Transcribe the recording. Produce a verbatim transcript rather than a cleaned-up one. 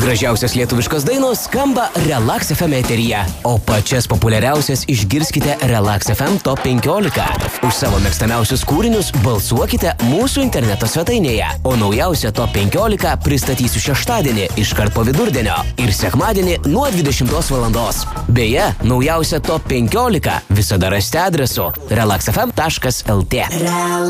Gražiausias lietuviškos dainos skamba Relax F M eteryje, o pačias populiariausias išgirskite Relax F M Top penkiolika. Už savo mėgstamiausius kūrinius balsuokite mūsų interneto svetainėje, o naujausią Top penkiolika pristatysiu šeštadienį iškart po vidurdienio ir sekmadienį nuo dvidešimtos valandos. Beje, naujausią Top penkiolika visada rasite adresu relax f m taškas l t.